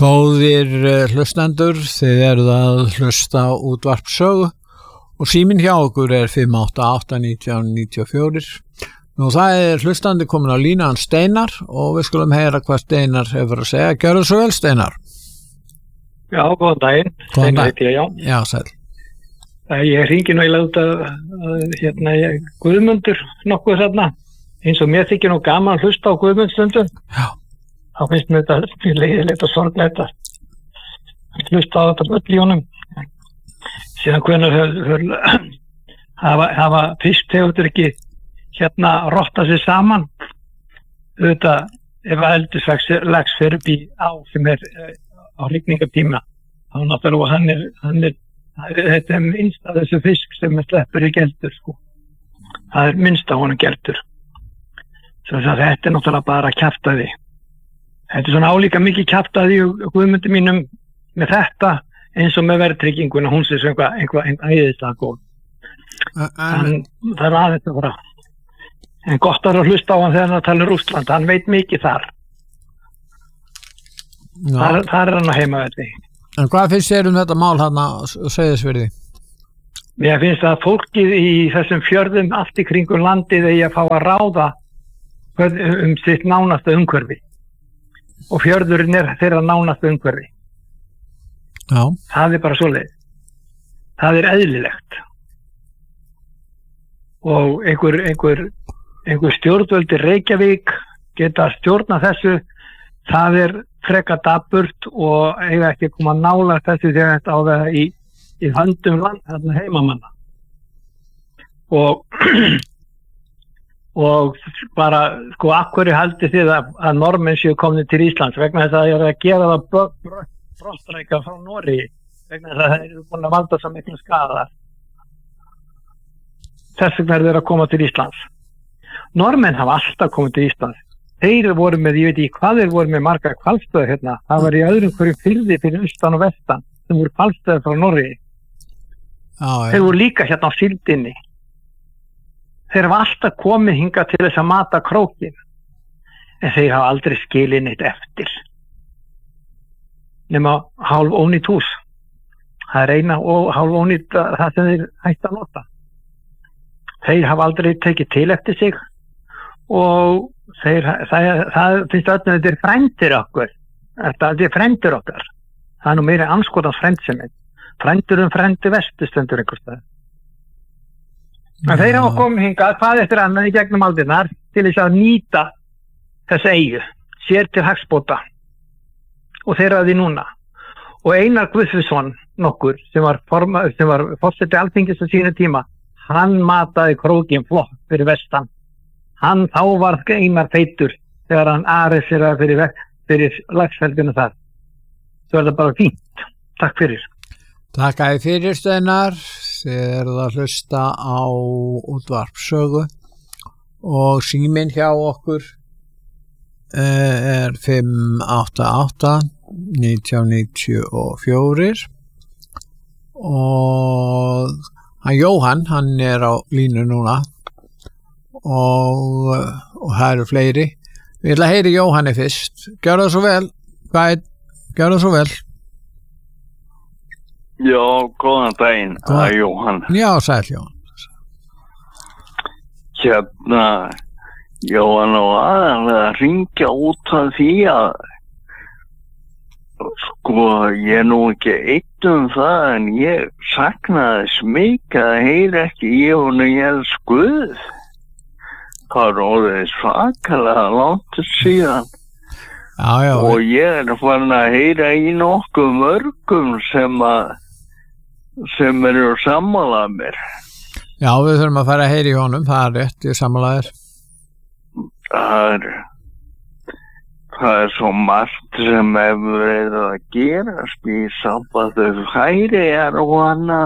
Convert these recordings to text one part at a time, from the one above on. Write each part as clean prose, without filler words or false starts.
Góðir hlustendur, þið eruð að hlusta útvarpssögu og síminn hjá okkur 588-1994. Nú það hlustandi komin á línan Steinar og við skulum heyra hvað Steinar hefur að segja. Gjörðu svo vel, Steinar. Já, góðan daginn. Steinar heiti ég, já. Já, sæl. Ég hringi nú í lauta Guðmundur nokkuð þarna, eins og mér þykir nú gaman að hlusta á Guðmundstundum. Já. Þá finnst mér þetta leiðilegt og sorglegt að hlusta á þetta öll í honum. Síðan hvenær hafa fisktegundir ekki rotta sig saman. Auðvitað ef eldislax fer upp í á sem á hrygningatíma, þá náttúrulega þetta minnst af þessu fisk sem sleppur í geldur, sko. Það minnst af honum geldur. Svo þetta náttúrulega bara kjaftaði. Þetta svona álíka mikið kjaftaði og Guðmundi mínum með þetta eins og með verðtrygginguna, hún sé einhvað æðislega góð. Það aðeins að fara. En gott að hlusta á hann þegar hann tala Rússland, hann veit mikið þar. Þar hann á heimavelli. En hvað finnst þér þetta mál hann á Seyðisfirði? Mér finnst að fólkið í þessum fjörðum allt í kringum landið eigi að fá að ráða sitt nánasta umhverfi. Og fjörðurinn þeirra nánasta umhverfi. Já. Það bara svoleiðis. Það eðlilegt. Og einhver stjórnvöld í Reykjavík geta stjórna þessu, það freka dapurt og eiga ekki að koma nálægt þessu þegar þetta á það í höndum þarna heimamanna. Og bara, sko, af hverju haldið þið að normenn séu komnir til Íslands vegna þess að það að gera það brottrækja frá Noregi vegna þess að það búin að valda svo miklu skaða. Þess vegna þeir að koma til Íslands. Normenn hafa alltaf komið til Íslands. Þeir voru með, ég veit ekki hvað þeir voru með marga hvalstöðar hérna. Það var í öðrum hverjum firði fyrir austan og vestan sem voru hvalstöðar frá Noregi. Þeir voru líka hérna á síldinni. Þeir hafa alltaf komið hingað til þess að mata krókin. En þeir hafa aldrei skilið neitt eftir. Nema hálf ónýtt hús. Það eina og hálf ónýtt það sem þeir hægt að nota. Þeir hafa aldrei tekið til eftir sig og það finnst öllum þetta frændir okkur. Þetta frændir okkar. Það nú meira anskotans frændsemi. Frændur frændi vestustendur einhvers staðar. En þeir hafa komið hingað hvað eftir annað í gegnum aldirnar til þess að nýta þessa eyju sér til hagsbóta og þeirra því núna. Og Einar Guðfinnsson nokkur sem var forseti Alþingis á sínu tíma, hann mataði krókinn flott fyrir vestan. Þá var Einar feitur þegar hann arið sér fyrir laxeldinu þar. Svo það bara fínt. Takk fyrir. Takk fyrir, Steinar. Þið eruð að hlusta á útvarpssögu og síminn hjá okkur 588-1994 og Jóhann, hann á línu núna og það eru fleiri. Við ætla að heyri Jóhanni fyrst. Gjörðu svo vel. Gjörðu svo vel. Já, góðan daginn, Jóhann. Já, sæl Jóhann. Jóhann og aðalega að ringja út af því að sko, ég nú ekki eitt það en ég saknaði smikið að heyra ekki í honum ég Guð. Það orðið svakalega langt síðan. Já. Og ég farin að heyra í nokkuð mörgum sem eru sammálað mér. Já, við þurfum að fara að heyra í honum, það rétt, ég sammálaðir. Það svo margt sem hefur verið að gerast í sambandi Færeyjar og annað.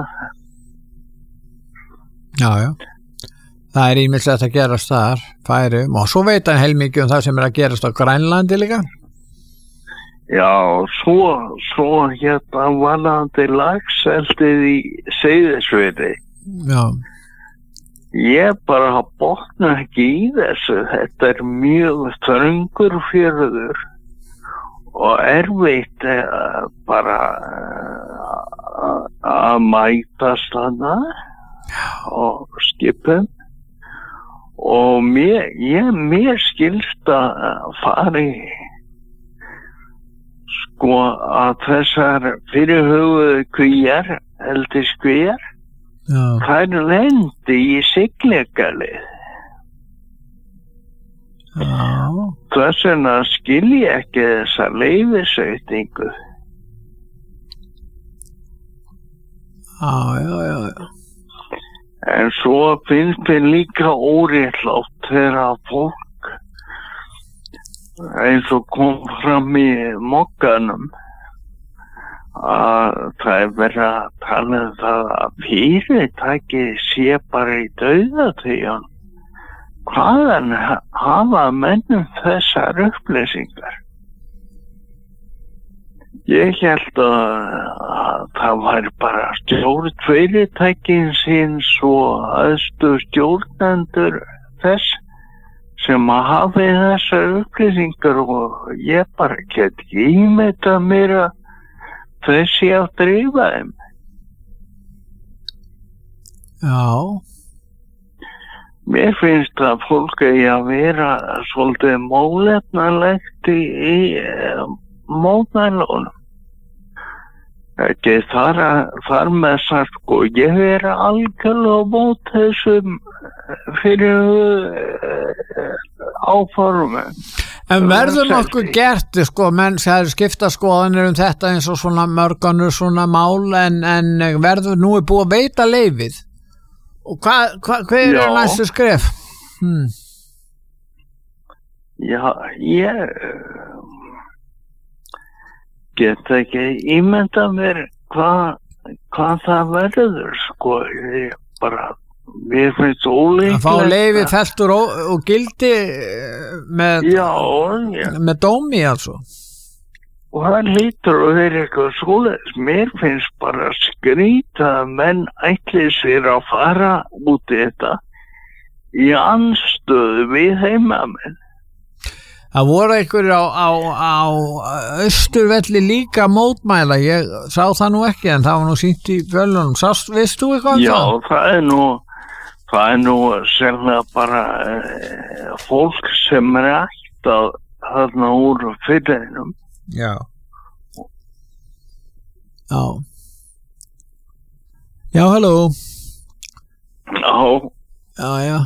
Já. Það ýmislegt að gerast þar, Færeyjum, og svo veit hann heilmikið það sem að gerast á Grænlandi líka. Já, svo varðandi laxeldið í Seyðisfirði. Já. Ég bara botna ekki í þessu. Þetta mjög þröngur fjörður og erfitt bara að mætast þarna og skipum og mér skilst að fari sko að þessar fyrirhugðu kvíar, eldiskvíar, þær lendi í siglingalið. Þess vegna skil ég ekki þessa leyfisveitingu. Já. En svo finnst mér líka óréttlátt þegar fólk eins og kom fram í mokkanum að það verið að tala um það að fyrirtæki sé bara í dauðatíðan. Hvaðan hafa mennum þessar upplýsingar? Ég held að það væri bara stjórn fyrirtækinsins og æðstu stjórnendur þess sem að hafi þessar upplýsingar og ég bara get ekki ímyndað mér að þessi að drífa þeim. Já. Mér finnst að fólk eigi að vera svolítið málefnalegt í mótmælunum. Ekki þar með sagt, sko, ég vera algjörlega á mót þessum fyrir áformum. En verður nokkuð gert, sko, menn það skipta skoðanir þetta eins og svona mörganur svona mál en verður nú búið að veita leyfið? Og hver næstu skref? Já, ég get ekki ímyndað mér hvað það verður, sko, ég bara, mér finnst ólíklegt. Að fá leyfi feltur og gildi með dómi, altså. Og það lítur að vera eitthvað svoleiðis. Mér finnst bara skrýta að menn ætli sér að fara út í þetta í andstöðu við heimamenn. Það voru einhverjir á Austurvelli líka mótmæla, ég sá það nú ekki en það var nú sýnt í fjölunum. Veist þú eitthvað um það? Já, það er nú sérlega bara fólk sem ættað þarna úr fyrrinum. Já. Já, halló. Já.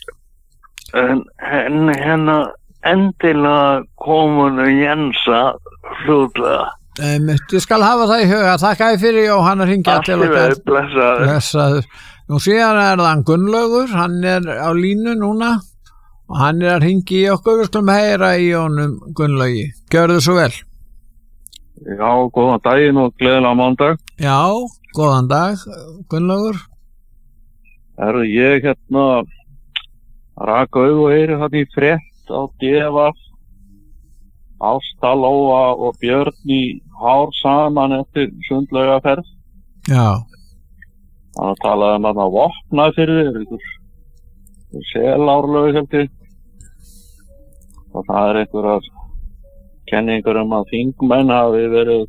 En hérna endilega komunu Jensa fljótlega. Ég skal hafa það í huga. Þakka þér fyrir Jóhann að hringja til okkar. Blessaður. Nú síðan það hann Gunnlaugur, hann á línu núna og hann að hringja í okkur. Við skulum heyra í honum Gunnlaugi. Gjörðu svo vel. Já, góðan daginn og gleðilega mánudag. Já, góðan dag, Gunnlaugur. Ég raka augu og eyru þarna í frétt á DFF, Ásta Lóa og Björn í hár saman eftir sundlaugaferð. Já. Hann talaði þarna Vopnafirði, Selárlaug heldur. Og það einhverjar kenningar að þingmenn hafi verið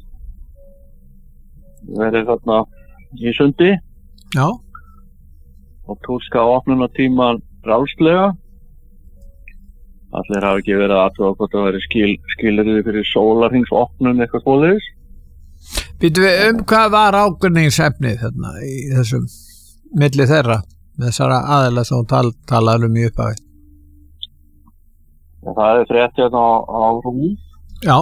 þarna í sundi. Já. Og túlka opnunartímann frjálslega. Allir hafi ekki verið að hvort það væri skilyrði fyrir sólarhringsopnun eitthvað svoleiðis. Býtum við hvað var ágreiningsefnið þarna í þessum milli þeirra, þessara aðila sem talaði í upphafi? Það frétt hérna á RÚV. Já.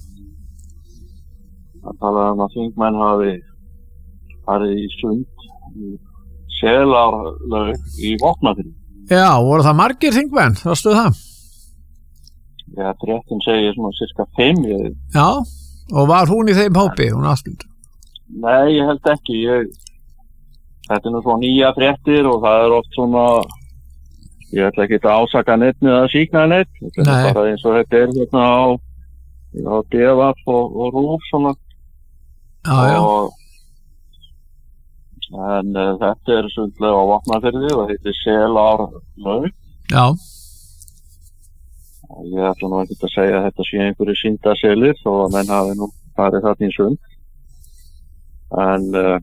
Það talaði að þingmenn hafi farið í sund í Selárlaug í Vopnafirði. Já, voru það margir þingmenn, varstu það? Já, fréttin segir svona cirka 5. Já, og var hún í þeim hópi, hún Ástund? Nei, ég held ekki. Þetta nú svona nýja fréttir og það oft svona, ég ætla ekki að ásaka neitt eða síkna neitt. Þetta bara eins og þetta hérna á DFF og RÚV svona. Já. En þetta sundlega á Vopnafirði og heitir Selárlaug. Já. Ég ætla nú ekki að segja að þetta sé einhverju syndaselir þó að menn hafi nú farið þarna í sund. En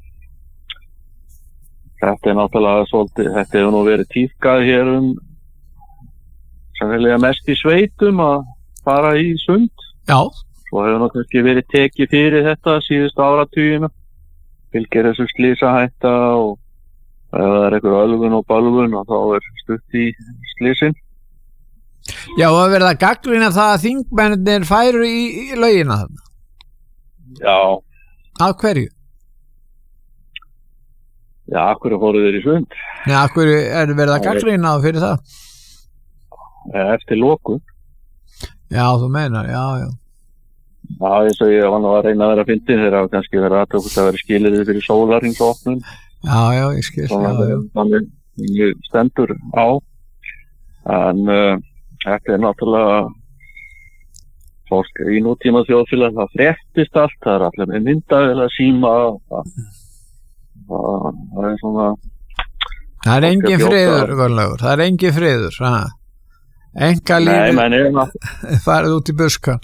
þetta náttúrulega svolítið, þetta hefur nú verið tíðkað hér sennilega mest í sveitum að fara í sund. Já. Svo hefur nú kannski verið tekið fyrir þetta síðustu áratugina. Fylgir þessu slysahætta og ef það einhver ölvun og bölvun og þá stutt í slysin. Já, og verið að gagnrýna það að þingmennir færu í laugina þarna. Já. Af hverju? Já, af hverju fóru þeir í sund? Já, af hverju verið að gagnrýna fyrir það? Eftir lokun. Já, þú meinar, já. Já, eins og ég var nú að reyna að vera fyndin þegar það kannski verið að vera skilirðið fyrir sólarhringsopnun. Já, ég skil. Þannig stendur á. En þetta náttúrulega fólk í nútíma þjóðfélag, það fréttist allt, það allir með myndavél að síma, það svona... Það engin friður, Gunnlaugur, það engin friður, enga lífi farið út í buskan.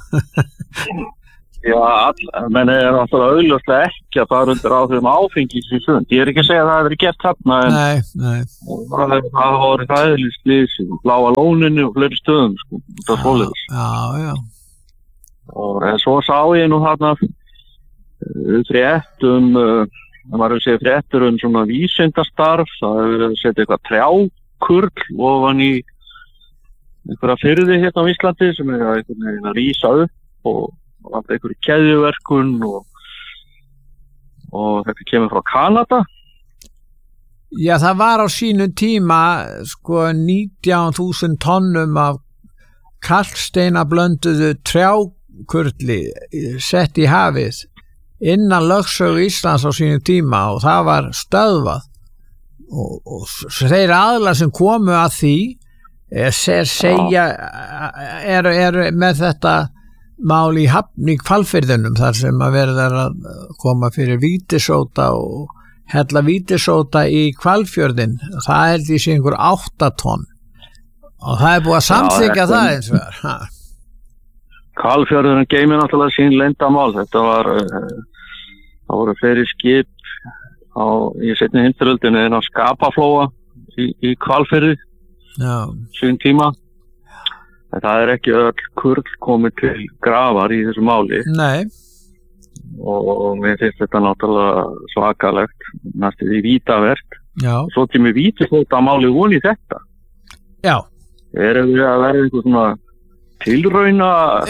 Já, menn náttúrulega augljóslega ekki að fara undir áhrifum áfengis í sund. Ég ekki að segja að það hefur verið gert þarna, en það voru hræðileg slys í Bláa lóninu og fleiri stöðum, út af svoleiðis. Já. En svo sá ég nú þarna fréttum, það var að segja fréttur svona vísindastarf, það hefur verið að setja eitthvað trjákurl ofan í einhverja firði hérna á Íslandi sem einhvern veginn að rísa upp og alltaf einhverju keðjuverkun og þetta kemur frá Kanada. Já, það var á sínu tíma 19.000 tonnum af kalksteinablönduðu trjákurli sett í hafið innan lögsögu Íslands á sínu tíma og það var stöðvað og þeir aðlar sem komu að því segja eru með þetta mál í Hvalfirðinum þar sem að verða að koma fyrir vítisóta og hella vítisóta í Hvalfjörðin. Það held ég sé einhver 8 tonn og það búið að samþykja það eins og það. Hvalfjörðin geymir náttúrulega sín leyndarmál. Þetta það voru fleiri skip í seinni heimsstyrjöldinni en á Skapaflóa í Hvalfirði sín tíma. En það ekki öll kurl komið til grafar í þessu máli. Nei. Og mér finnst þetta náttúrulega svakalegt, næstu því vítaverk. Já. Svo kemur vítisóta máli von í þetta. Já. Erum við að vera einhver svona tilrauna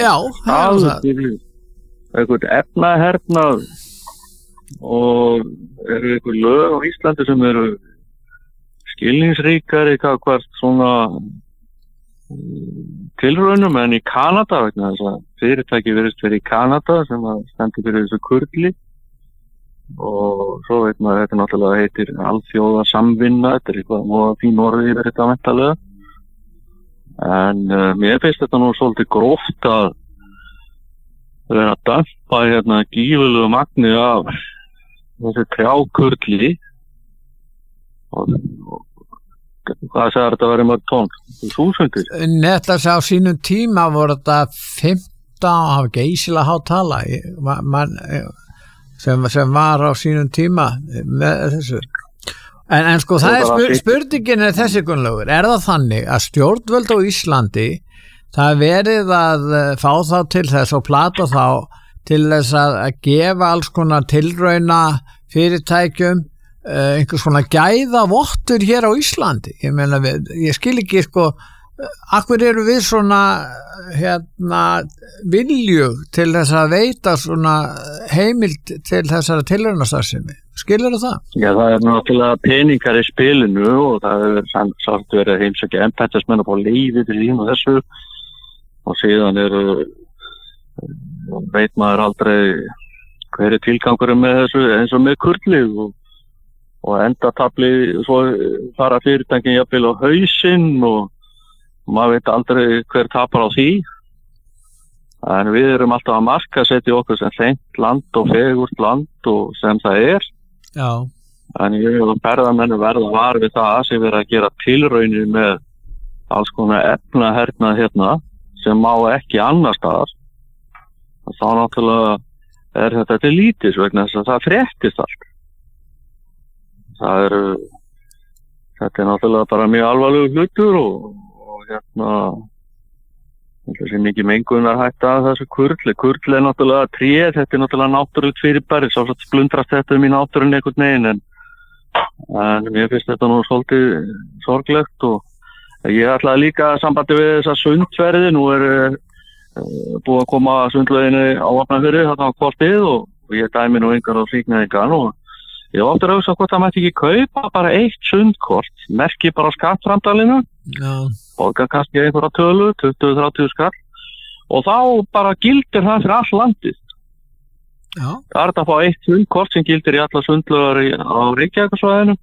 einhvern efnahernað og eru einhver lög á Íslandi sem eru skilningsríkari hvert svona tilraunum en í Kanada vegna þess að fyrirtæki virðist verið í Kanada sem stendur fyrir þessu kurli og svo veit maður þetta náttúrulega heitir alþjóða samvinna, þetta eitthvað fín orðið yfir þetta mentalega en mér finnst þetta nú svolítið gróft að vera að dampa hérna gífurlegu magni af þessu trjákurli og hvað segir þetta að vera mörg tonn? 1000? Netlas á sínum tíma voru þetta 15, hafa geysilega há tala sem var á sínum tíma með þessu. En sko það spurningin þessi Gunnlaugur, það þannig að stjórnvöld á Íslandi það verið að fá þá til þess og plata þá til þess að gefa alls konar tilrauna fyrirtækjum einhvers konar gæða vottur hér á Íslandi. Ég meina ég skil ekki akkur eru við svona viljug til þess að veita svona heimild til þessara tilraunastarfsemi. Skilur það? Já, það náttúrulega peningar í spilinu og það hefur sátt verið að heimsækja embættismenn og fá leyfi til því og þessu og síðan veit maður aldrei hver tilgangurum með þessu eins og með kurli og endatabli svo fara fyrirtækin jafnvel á hausinn og maður veit aldrei hver tapar á því en við erum alltaf að markasetja okkur sem hreint land og fegurt land og sem það Já. En ég og ferðamennu verða var við það sem verið að gera tilraunir með alls konar efnahernað hérna sem má ekki annar staðar. Þá náttúrulega þetta til lítis vegna þess að það fréttist allt. Þetta náttúrulega bara mjög alvarlegur hlutur og hérna þessi mikið mengunar hætta að þessu kurli. Kurli náttúrulega tréð, þetta náttúrulega náttúrulegt fyrirbæri, svo splundrast þetta í náttúrunni einhvern veginn en mér finnst þetta nú svolítið sorglegt og ég ætlaði líka sambandi við þessa sundferði, nú búið að koma sundlauginni á Vopnafirði þarna á kortið og ég dæmi nú engar á Svíknaðingan og ég átti að hugsa hvort það mætti ekki kaupa bara eitt sundkort, merki bara á skattframtalinu, borga kannski einhverja tölu, 20-30 skall og þá bara gildir það fyrir all landið. Það þetta að fá eitt sundkort sem gildir í alla sundlaugar á Reykjavíkursvæðinu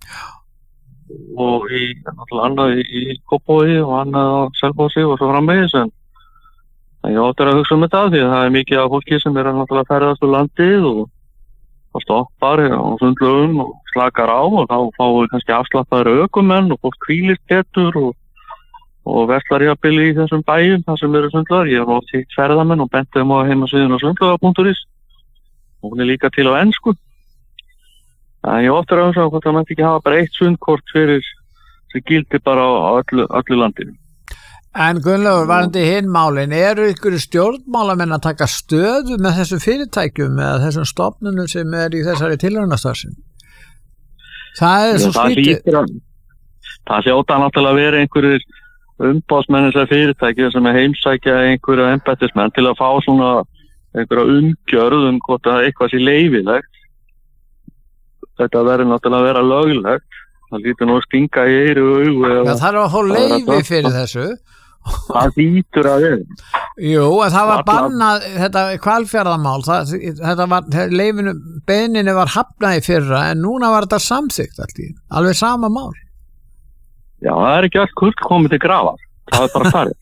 og annað í Kópavogi og annað á Selfossi og svo framvegis en ég átti að hugsa þetta því að það mikið af fólki sem náttúrulega ferðast úr landið og stoppar á sundlaugum og slakar á og þá fáum við kannski afslappaðir ökumenn og fólk hvílist betur og verslar jafnvel í þessum bæjum þar sem eru sundlaugar. Ég hef oft hitt ferðamenn og bent þeim á heimasíðuna sundlaugar.is og hún líka til á ensku. En ég átti að hugsa hvort það mætti ekki hafa bara eitt sundkort fyrir sem gildir bara á öllu landinu. En Gunnlaugur, varandi hinn málin, eru ykkur stjórnmálamenn að taka stöðu með þessum fyrirtækjum eða þessum stofnunum sem í þessari tilraunastarfsemi? Það svo skrítið. Það hljóta náttúrulega að vera einhverjir umboðsmenn þessar fyrirtæki sem heimsækja einhverja embættismenn til að fá svona einhverja umgjörð hvort að eitthvað sé leyfilegt. Þetta verður náttúrulega að vera löglegt. Það lítur nú að stinga í eyru og augu. Það þarf að fá leyfi fyrir þessu. Það lítur að vera. Jú, það var bannað, þetta Hvalfjarðarmál, þetta var, leyfinu, beiðninni var hafnað í fyrra en núna var þetta samþykkt alveg sama mál. Já, það ekki allt kurt komið til grafar. Það bara farið.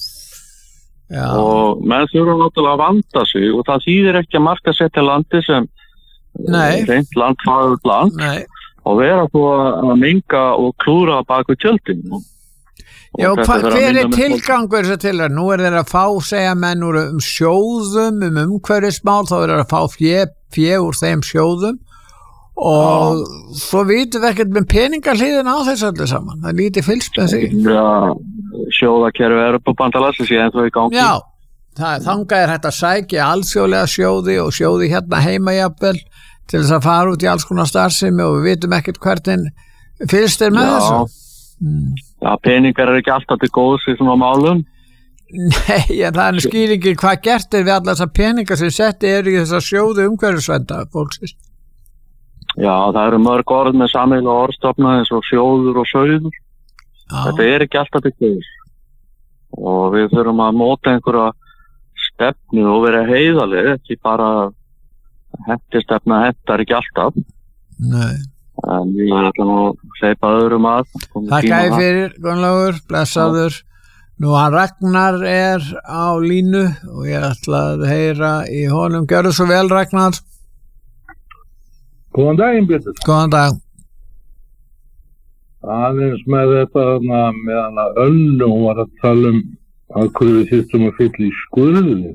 Og menn þurfa náttúrulega að vanda sig og það þýðir ekki að markaðsetja landi sem reynt landfagurt land og vera þó að menga og klúra bak við tjöldin. Já, hver tilgangur þessu til það? Nú þeir að fá, segja menn úr sjóðum, umhverfismál, þá þeir að fá fé úr þeim sjóðum og svo vitum við ekkert með peningahliðin á þessu öllu saman. Það lítið fylgst með sig. Já, sjóðakerfi Evrópubandalagsins en þó í gangi. Já, þangað hægt að sækja alþjóðlega sjóði og sjóði hérna heima jafnvel til þess að fara út í alls konar starfsemi og við vitum ekkert hvernig fylgst með þessu. Já, peningar ekki alltaf til góðs í svona málum. Nei, en það skýringin hvað gert við allar þessar peningar sem setti í þessar sjóði umhverfisvernda fólksins. Já, það eru mörg orð með sameiginlega orðstofna eins og sjóður og sauður. Þetta ekki alltaf til góðs. Og við þurfum að móta einhverja stefnu og vera heiðaleg, ekki bara hentistefna hentar ekki alltaf. Nei. En við ætlum að hleypa öðrum að. Þakka þér fyrir, Gunnlaugur, blessaður. Nú hann Ragnar á línu og ég ætla að heyra í honum. Gjörðu svo vel, Ragnar. Góðan daginn, Björn. Góðan dag. Aðeins með þetta með hana Öllu, hún var að tala að hverju við þyrftum að fylla í skurðinu.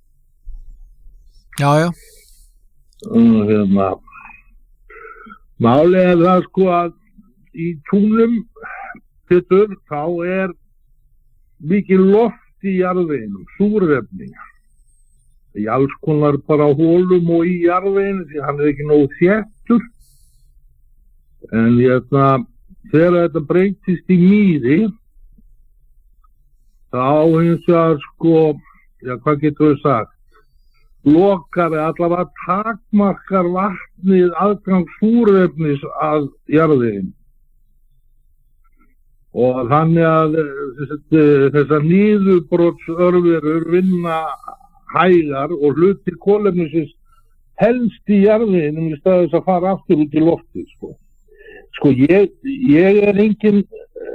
Já. Málið það sko að í túnum Pétur, þá mikið loft í jarðveginum, súrefni. Í alls konar bara hólum og í jarðveginu því hann ekki nógu þéttur. En þegar þetta breytist í mýri þá hins vegar sko, hvað getur við sagt, lokar allavega takmarkar vatnið aðgang súrefnis að jarðveginu. Og þannig að þessar niðurbrotsörverur vinna hægar og hluti kolefnisins helst í jarðveginum í stað þess að fara aftur út í loftið sko ég engin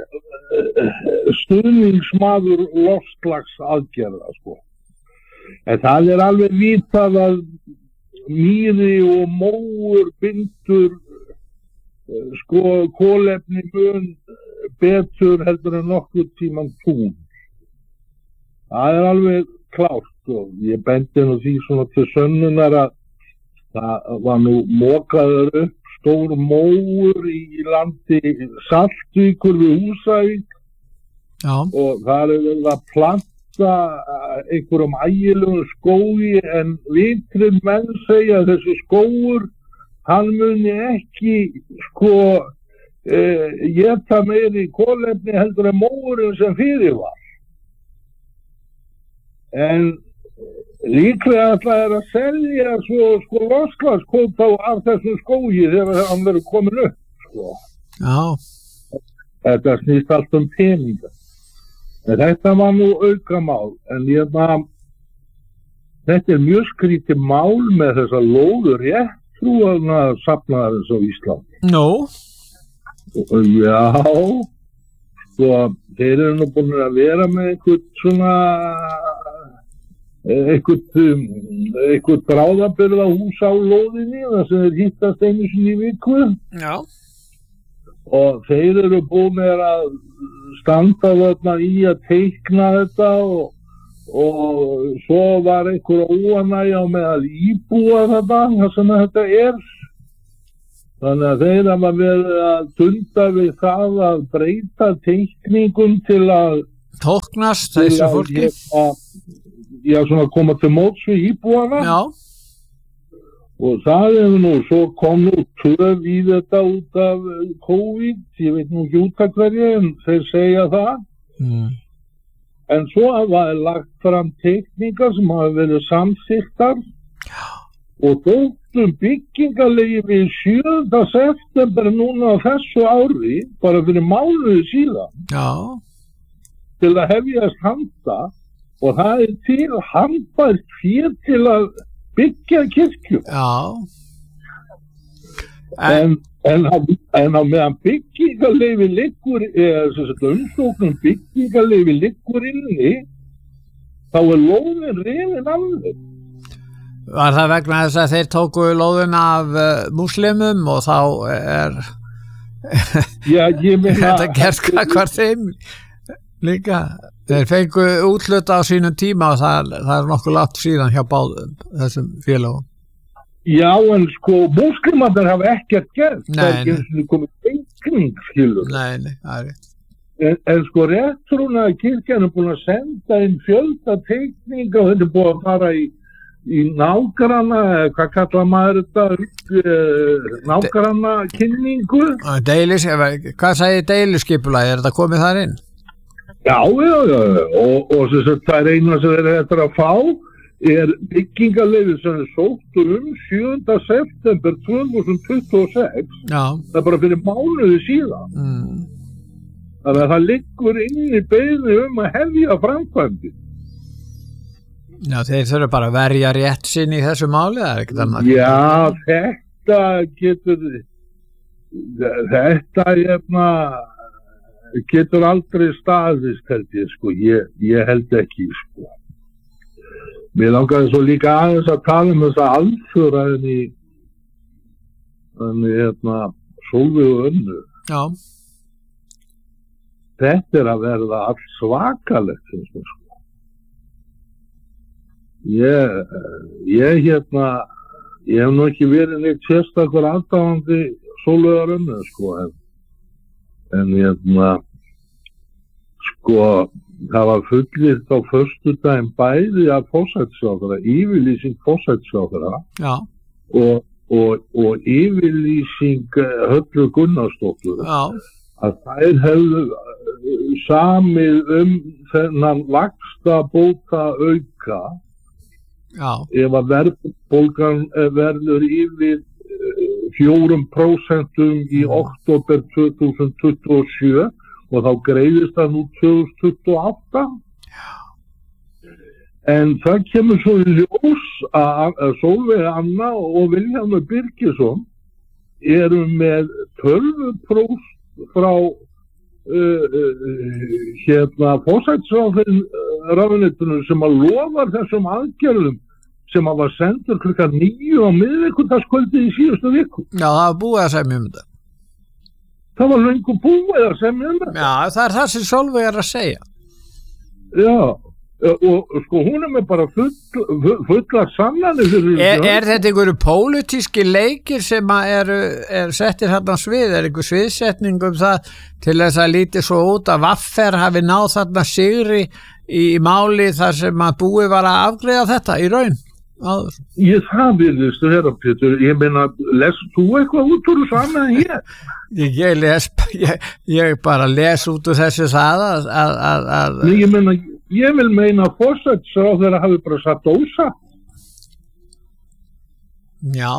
stuðningsmaður loftslagsaðgerða sko en það alveg vitað að mýri og móur bindur sko kolefni mun betur heldur en nokkuð tíman tún. Það alveg klárt og ég bendi nú því svona til sönnunar að það var nú mokaður upp stór móur í landi Saltvíkur við Húsavík. Já. Og það verið að planta einhverjum ægilegum skógi en vitrir menn segja að þessi skógur hann muni ekki éta meiri kolefni heldur en móurinn sem fyrir var. En líklega ætlaði að selja svo loftslagskvóta af þessum skógi þegar hann verður komin upp Já. Þetta snýst allt peninga. En þetta var nú aukamál en þetta mjög skrítið mál með þessa lóður réttrúarna safnaðarins á Íslandi. Nú? Já, þeir eru nú búin að vera með einhvern bráðabirgðahús á lóðinni þar sem þeir hittast einu sinni í viku. Já. Og þeir eru búin að standa þarna í að teikna þetta og svo var einhver óánægja meðal íbúa þar sem þetta Þannig að þeir hafa verið að dunda við það að breyta teikningum til að tóknast þessu fólki. Já, svona koma til móts við íbúana. Já. Og það nú, svo kom nú töf í þetta út af COVID, ég veit nú ekki út af hverju, en þeir segja það. En svo hafa lagt fram teikningar sem hafa verið samþykktar og þóttum byggingarleyfi 7. september núna á þessu ári, bara fyrir mánuði síðan. Já. Til að hefjast handa og það til handbært fé til að byggja kirkju. Já. En á meðan byggingarleyfi liggur, umsóknum byggingarleyfi liggur inni, þá lóðin rifin af þeim. Var það vegna þess að þeir tóku lóðin af múslimum og þá Já, ég meina þetta gerst hvar þeim líka. Þeir fengu útluta á sínum tíma og það nokkuð látt síðan hjá báðum þessum félagum. Já, en múslimarnir hafa ekkert gert. Nei, það ekki komið teikning, skilur. Nei, það er rétt. En réttrúna kirkjan búin að senda inn fjölda teikninga og þetta búið að fara í nágranna, hvað kallar maður þetta, nágranna kynningu. Hvað segir deiluskipulagi, þetta komið þar inn? Já, og það eina sem þeir eftir að fá byggingarleyfi sem sóttu 7. september 2026. Já. Það bara fyrir mánuði síðan. Þannig að það liggur inn í beiðni að hefja framkvæmdi. Já, þeir þurfa bara að verja rétt sinn í þessu máli, það ekkert annað. Já, þetta getur aldrei staðist, held ég, ég held ekki, Mér langaði svo líka aðeins að tala þessa alþjóra en Sólveig Önnu. Já. Þetta að verða allt svakalegt, finnst mér, Ég hef nú ekki verið neitt sérstakur aðdáandi Sólveigar Önnu, en það var fullyrt á föstudaginn bæði af forsætisráðherra, yfirlýsing forsætisráðherra og yfirlýsing Höllu Gunnarsdóttur að þær hefðu samið þennan vaxtabóta auka ef að verðbólgan verður yfir 4% í október 2027 og þá greiðist það nú 2028. En það kemur svo í ljós að Sólveig Anna og Vilhjálmur Birgisson eru með 12% frá forsætisráðuneytinu sem að lofar þessum aðgerðum sem að var sendur 9:00 á miðvikudagskvöldi í síðustu viku. Já, það var búið að segja mjög þetta. það var löngu búið að semja um þetta. Já, það það sem Sólveig að segja. Já, og sko hún með bara fulla sannanir fyrir þetta einhverju pólitíski leikir sem er settir þarna svið, einhver sviðsetning það til þess að líti svo út að Vaffer hafi náð þarna sigri í máli þar sem að búið var að afgreiða þetta í raun? Það virðist að vera, Pétur, ég meina, lesst þú eitthvað út úr sama en ég bara les út úr þessu það að ég vil meina að forsætisráðherra hafi bara satt ósatt. Já.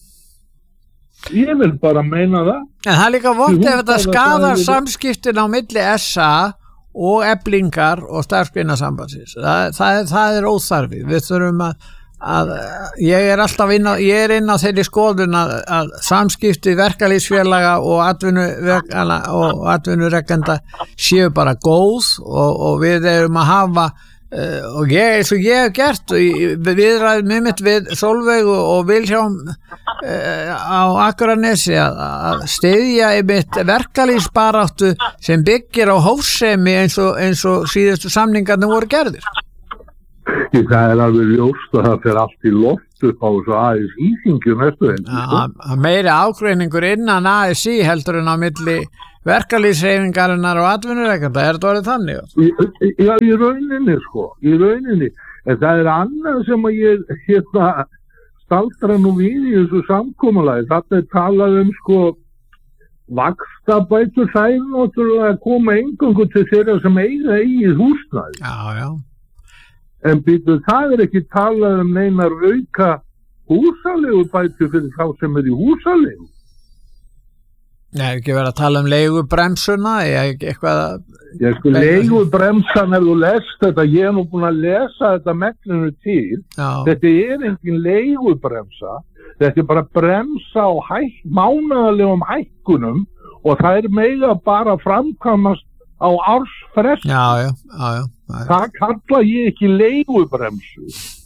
Ég vil bara meina það. En það líka vont ef þetta skadar samskiptin á milli SA og Eflingar og Starfsgreinasambandsins. Það óþarfi. Við þurfum að ég er alltaf inn á þeirri skoðun að samskipti verkalýðsfélaga og atvinnurekenda séu bara góð og við erum að hafa og eins og ég hef gert viðræðum einmitt við Sólveig og Vilhjálm á Akranesi að styðja einmitt verkalýðsbaráttu sem byggir á hófsemi eins og síðustu samningarnir voru gerðir. Það er alveg ljóst að það fer allt í loft upp á þessu ASI-þingjum eftir einn. Meiri ágreiningur innan ASI heldur en á milli verkalýðshreyfingarinnar og atvinnurekenda, þetta orðið þannig? Já, í rauninni. En það er annað sem að ég staldra nú við í þessu samkomulagi. Þetta talað sko vaxtabætur, það er náttúrulega að koma eingöngu til þeirra sem eiga eigið húsnæði. Já. En það er ekki talað um neinar auka húsaleigubætur fyrir þá sem í húsaleigu. Nei, ekki verið að tala um leigubremsuna eitthvað. Leigubremsan ef þú lest þetta, ég er nú búin að lesa þetta megninu til. Já. Þetta er engin leigubremsa, þetta er bara bremsa á mánaðarlegum hækkunum og það er mega bara framkvæmast á ársfrest. Já. Það kalla ég ekki leigubremsu.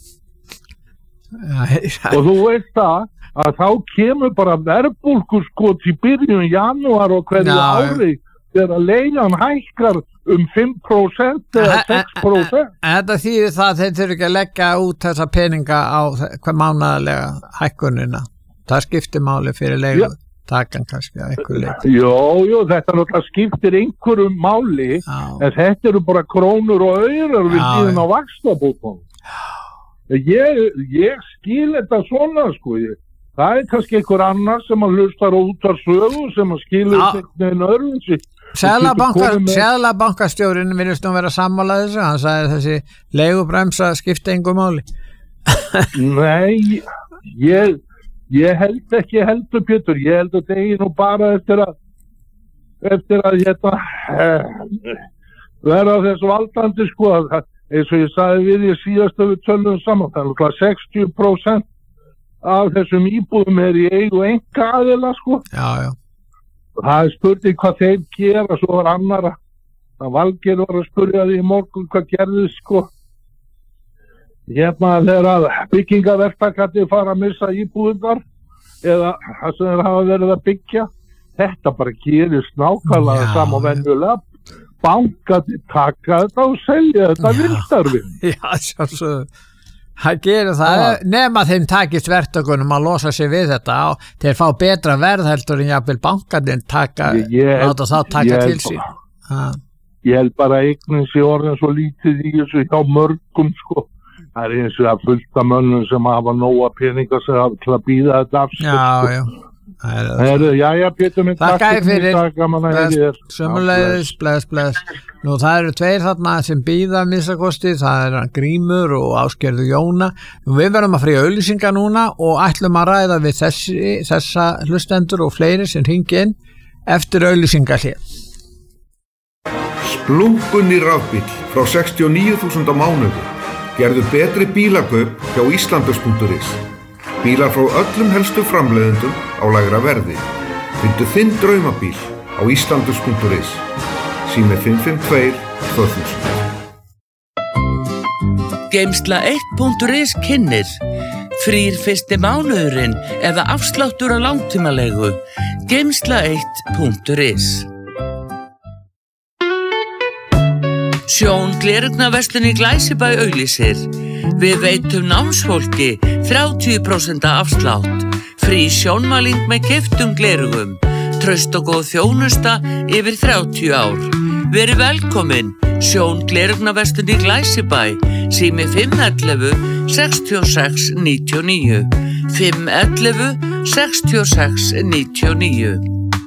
Og þú veist það að þá kemur bara verðbólguskot í byrjun janúar og hverju ári þegar leigan hækkar 5% eða 6%. Þetta þýðir það að þeir þurfi ekki að leggja út þessa peninga á hver mánaðarlega hækkunina. Það skiptir máli fyrir leigu. Takan kannski að einhver leik. Jó, þetta náttúrulega skiptir einhverju máli, en þetta eru bara krónur og aurar við síðan á vaxtabótum. Ég skil þetta svona, sko. Það er kannski einhver annar sem að hlustar út af sögu sem að skilur þetta öðruvísi. Seðlabankastjórinn virðist nú vera sammála þessu, hann sagði þessi leigubremsa skipti engu máli. Nei, ég held ekki heldur, Pétur, ég held að það er nú bara eftir að vera þessu valdandi, sko, eins og ég sagði við ég síðast að við tölum saman, það er 60% af þessum íbúðum í eigu einkaaðila, sko. Já. Það er spurning hvað þeir gera, svo var annara, það Valgeir var að spurja því í morgun hvað gerðist, sko. Þegar að byggingaverktakarnir fara að missa íbúðunar eða það sem þeir hafa verið að byggja, þetta bara gerist nákvæmlega saman venjulega. Bankarnir taka þetta og selja þetta vildarvinn. Já, sjálfsögðu. Það gerir það, nema þeim takist verktökunum að losa sig við þetta og þeir fá betra verð heldur en jafnvel bankarnir láta þá taka til sín. Ég held bara eignin sé orðin svo lítið í þessu hjá mörgum, sko. Það er eins og að fullta mönnum sem hafa nóga peninga sem hafa til að býða þetta afstöð. Já. Pétur minn, takk fyrir. Sömuleiðis, bless. Nú það eru tveir þarna sem býða minnstakosti, það er Grímur og Ásgerður Jóna. Við verðum að fríja auglýsinga núna og ætlum að ræða við þessa hlustendur og fleiri sem hringi inn eftir auglýsinga hér. Splunkunni rafbíll frá 69.000 á mánuði. Gerðu betri bílakaup hjá Íslandus.is. Bílar frá öllum helstu framleiðendum á lægra verði. Fyndu þinn draumabíl á Íslandus.is. Sími 552 2000. Geymsla 1.is kynnir Frýr fyrsti mánuðurinn eða afsláttur á langtímalegu. Geymsla1.is. Sjón Glerugnaverslun í Glæsibæ auglýsir. Við veitum námsfólki 30% afslátt. Frí sjónmæling með keyptum glerugum. Traust og góð þjónusta yfir 30 ár. Verið velkomin. Sjón Glerugnaverslun í Glæsibæ. Sími 511 66 99. 511 66 99.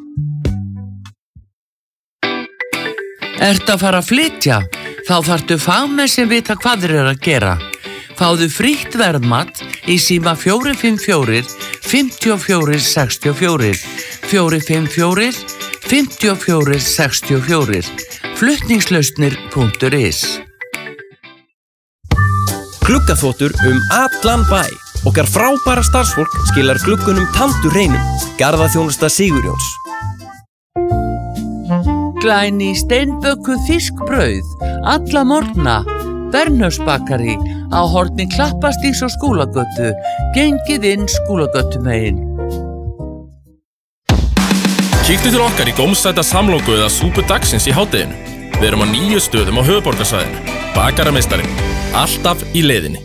Ertu að fara að flytja? Þá þarftu fagmenn sem vita hvað þeir eru að gera. Fáðu frítt verðmat í síma 454 54 64 454 54 64 flutningslausnir.is. Gluggaþvottur allan bæ. Okkar frábæra starfsfólk skilar gluggunum tandur hreinum. Garðaþjónusta Sigurjóns. Glæni steinbökuð fiskbrauð alla morgna. Bernhöfsbakari á horni Klappastígs og Skúlagötu. Gengið inn Skúlagötumegin. Kíktu til okkar í gómsæta samloku eða súpu dagsins í hádeginu. Við erum á 9 stöðum á höfuðborgarsvæðinu. Bakarameistarinn. Alltaf í leiðinni.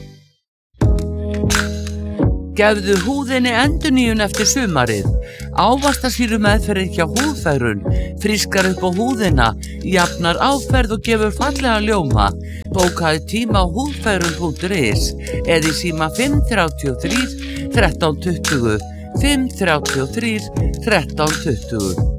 Gefðu húðinni endurnýjun eftir sumarið. Ávaxtasýru meðferðir hjá Húðfærun. Frískar upp á húðina, jafnar áferð og gefur fallega ljóma. Bókaðu tíma á húðfærun.is eða í síma 533 1320. 533 1320.